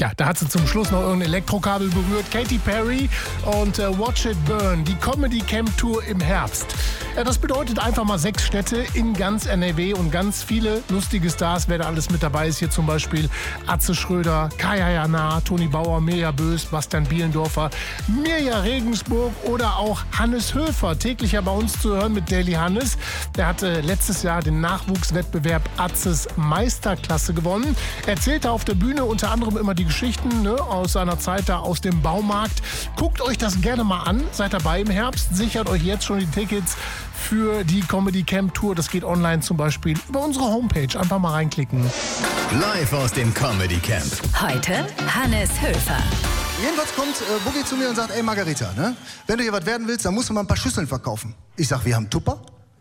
Ja, da hat sie zum Schluss noch irgendein Elektrokabel berührt. Katy Perry und Watch It Burn, die Comedy Camp Tour im Herbst. Ja, das bedeutet einfach mal 6 Städte in ganz NRW und ganz viele lustige Stars. Wer da alles mit dabei ist, hier zum Beispiel Atze Schröder, Kaya Jana, Toni Bauer, Mirja Bös, Bastian Bielendorfer, Mirja Regensburg oder auch Hannes Höfer. Täglich ja bei uns zu hören mit Daily Hannes. Der hatte letztes Jahr den Nachwuchswettbewerb Atzes Meisterklasse gewonnen. Er erzählte auf der Bühne unter anderem immer die Geschichten aus seiner Zeit da aus dem Baumarkt. Guckt euch das gerne mal an. Seid dabei im Herbst. Sichert euch jetzt schon die Tickets für die Comedy Camp Tour. Das geht online zum Beispiel über unsere Homepage. Einfach mal reinklicken. Live aus dem Comedy Camp. Heute Hannes Höfer. Jedenfalls kommt Boogie zu mir und sagt, ey Margarita, ne? Wenn du hier was werden willst, dann musst du mal ein paar Schüsseln verkaufen. Ich sag, wir haben Tupper?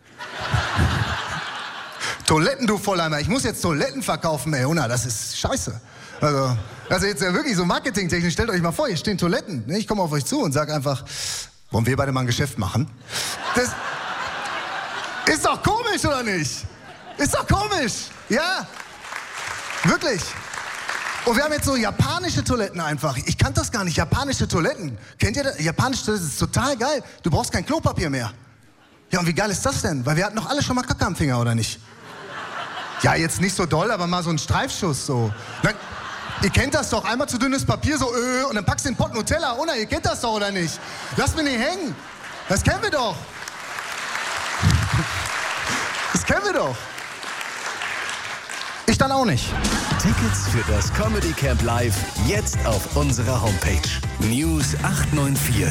Toiletten, du Volleimer. Ich muss jetzt Toiletten verkaufen, ey, Una, das ist scheiße. Also jetzt ja wirklich so marketingtechnisch, stellt euch mal vor, hier stehen Toiletten. Ne? Ich komme auf euch zu und sag einfach, wollen wir beide mal ein Geschäft machen? Das ist doch komisch, oder nicht? Ist doch komisch, ja? Wirklich. Und wir haben jetzt so japanische Toiletten einfach. Ich kannte das gar nicht, japanische Toiletten. Kennt ihr das? Japanische Toiletten ist total geil. Du brauchst kein Klopapier mehr. Ja, und wie geil ist das denn? Weil wir hatten doch alle schon mal Kacke am Finger, oder nicht? Ja, jetzt nicht so doll, aber mal so ein Streifschuss so. Dann, ihr kennt das doch, einmal zu dünnes Papier so, und dann packst du den Pott Nutella, oder? Ihr kennt das doch, oder nicht? Lass mich nicht hängen. Das kennen wir doch. Das kennen wir doch. Ich dann auch nicht. Tickets für das Comedy Camp Live jetzt auf unserer Homepage news894.de.